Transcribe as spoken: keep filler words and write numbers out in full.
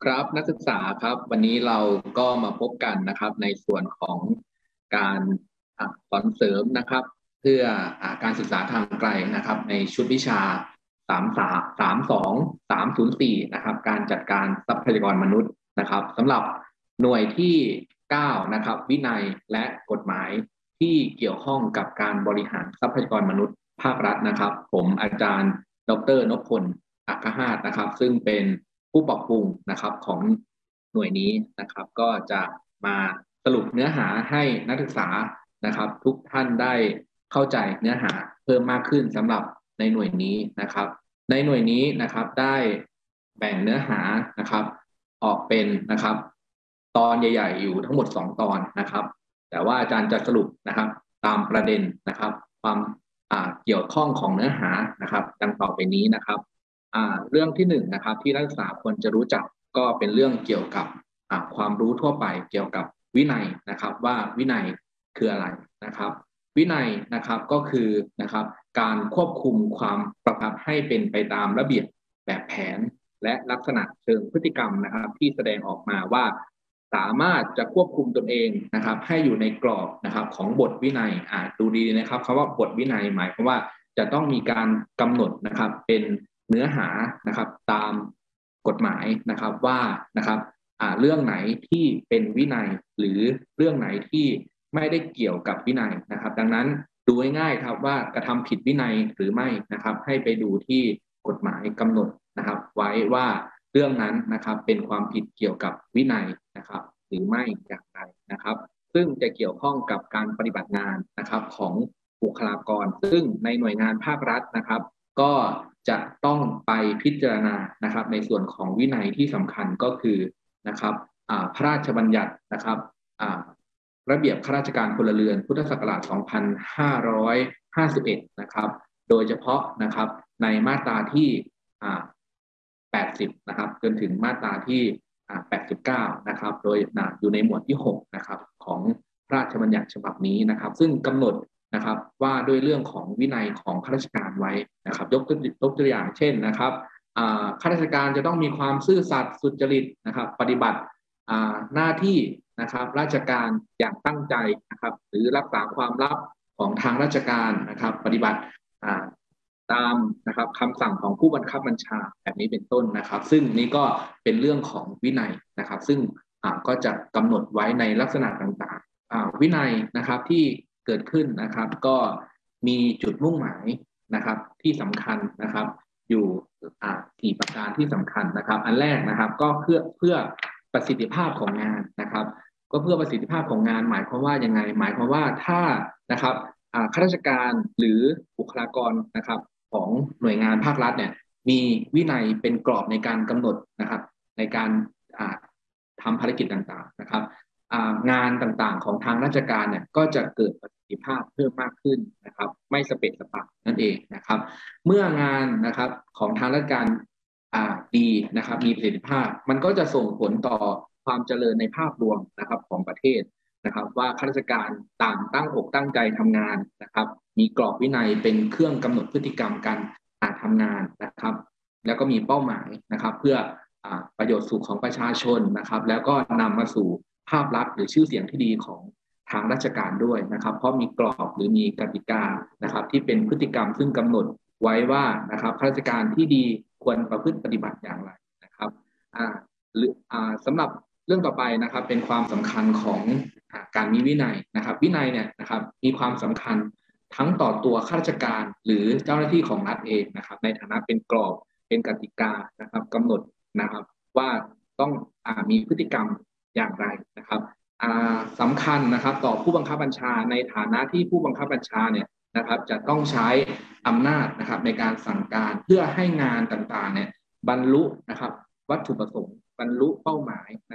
ครับนักศึกษาครับวันนี้เราก็มาพบกันนะครับในส่วนของการอ่ะสอนเสริมนะครับเพื่ออ่ะการศึกษาทางไกลนะครับในชุดวิชาสามสาสามสองสามศูนย์สี่นะครับการจัดการทรัพยากรมนุษย์นะครับสำหรับหน่วยที่เก้านะครับวินัยและกฎหมายที่เกี่ยวข้องกับการบริหารทรัพยากรมนุษย์ภาครัฐนะครับผมอาจารย์ดรนพพลอัคคหาตนะครับซึ่งเป็นผู้ปรับปรุงนะครับของหน่วยนี้นะครับก็จะมาสรุปเนื้อหาให้นักศึกษานะครับทุกท่านได้เข้าใจเนื้อหาเพิ่มมากขึ้นสำหรับในหน่วยนี้นะครับในหน่วยนี้นะครับได้แบ่งเนื้อหานะครับออกเป็นนะครับตอนใหญ่ๆอยู่ทั้งหมดสองตอนนะครับแต่ว่าอาจารย์จะสรุปนะครับตามประเด็นนะครับความเกี่ยวข้องของเนื้อหานะครับดังต่อไปนี้นะครับ อ่าเรื่องที่หนึ่งนะครับที่นักศึกษาควรจะรู้จักก็เป็นเรื่องเกี่ยวกับอ่าความรู้ทั่วไปเกี่ยวกับวินัยนะครับว่าวินัยคืออะไรนะครับวินัยนะครับก็คือนะครับการควบคุมความประพฤติให้เป็นไปตามระเบียบแบบแผนและลักษณะเชิงพฤติกรรมนะครับที่แสดงออกมาว่าสามารถจะควบคุมตนเองนะครับให้อยู่ในกรอบนะครับของบทวินัยอ่าดูดีนะครับคำว่าบทวินัยหมายความว่าจะต้องมีการกำหนดนะครับเป็นเนื้อหานะครับตามกฎหมายนะครับว่านะครับเรื่องไหนที่เป็นวินัยหรือเรื่องไหนที่ไม่ได้เกี่ยวกับวินัยนะครับดังนั้นดูง่ายๆครับว่ากระทำผิดวินัยหรือไม่นะครับให้ไปดูที่กฎหมายกำหนดนะครับไว้ว่าเรื่องนั้นนะครับเป็นความผิดเกี่ยวกับวินัยนะครับหรือไม่อย่างไรนะครับซึ่งจะเกี่ยวข้องกับการปฏิบัติงานนะครับของบุคลากรซึ่งในหน่วยงานภาครัฐนะครับก็จะต้องไปพิจารณานะครับในส่วนของวินัยที่สำคัญก็คือนะครับพระราชบัญญัตินะครับระเบียบข้าราชการพลเรือนพุทธศักราชสองพันห้าร้อยห้าสิบเอ็ดนะครับโดยเฉพาะนะครับในมาตราที่แปดสิบนะครับจนถึงมาตราที่แปดสิบเก้านะครับโดยอยู่ในหมวดที่หกนะครับของพระราชบัญญัติฉบับนี้นะครับซึ่งกำหนดนะครับว่าด้วยเรื่องของวินัยของข้าราชการไว้นะครับยกตัวยกตัวอย่างเช่นนะครับข้าราชการจะต้องมีความซื่อสัตย์สุจริตนะครับปฏิบัติหน้าที่นะครับราชการอย่างตั้งใจนะครับหรือรักษาความลับของทางราชการนะครับปฏิบัติตามนะครับคำสั่งของผู้บังคับบัญชาแบบนี้เป็นต้นนะครับซึ่งนี้ก็เป็นเรื่องของวินัยนะครับซึ่งก็จะกำหนดไว้ในลักษณะต่างๆวินัยนะครับที่เกิดขึ้นนะครับก็มีจุดมุ่งหมายนะครับที่สำคัญนะครับอยู่สี่ประการที่สำคัญนะครับอันแรกนะครับก็เพื่อเพื่อประสิทธิภาพของงานนะครับก็เพื่อประสิทธิภาพของงานหมายความว่ายังไงหมายความว่าถ้านะครับข้าราชการหรือบุคลากรนะครับของหน่วยงานภาครัฐเนี่ยมีวินัยเป็นกรอบในการกำหนดนะครับในการทำภารกิจต่างๆนะครับงานต่างๆของทางราชการเนี่ยก็จะเกิดประสิทธิภาพเพิ่มมากขึ้นนะครับไม่สเปะสปะนั่นเองนะครับเมื่องานนะครับของทางราชการดีนะครับมีประสิทธิภาพมันก็จะส่งผลต่อความเจริญในภาพรวมนะครับของประเทศนะครับว่าข้าราชการต่างตั้งอกตั้งใจทำงานนะครับมีกรอบวินัยเป็นเครื่องกำหนดพฤติกรรมการทำงานนะครับแล้วก็มีเป้าหมายนะครับเพื่อประโยชน์สุขของประชาชนนะครับแล้วก็นำมาสู่ภาพลักษณ์หรือชื่อเสียงที่ดีของทางราชการด้วยนะครับเพราะมีกรอบหรือมีกติกานะครับที่เป็นพฤติกรรมซึ่งกำหนดไว้ว่านะครับข้าราชการที่ดีควรประพฤติปฏิบัติอย่างไรนะครับหรือสำหรับเรื่องต่อไปนะครับเป็นความสำคัญของการมีวินัยนะครับวินัยเนี่ยนะครับมีความสำคัญทั้งต่อตัวข้าราชการหรือเจ้าหน้าที่ของรัฐเองนะครับในฐานะเป็นกรอบเป็นกติกานะครับกำหนดนะครับว่าต้องอมีพฤติกรรมอย่างไรนะครับสำคัญนะครับต่อผู้บังคับบัญชาในฐานะที่ผู้บังคับบัญชาเนี่ยนะครับจะต้องใช้อำนาจนะครับในการสั่งการเพื่อให้งานต่างๆเนี่ยบรรลุนะครับวัตถุประสงค์บรรลุเป้าหมาย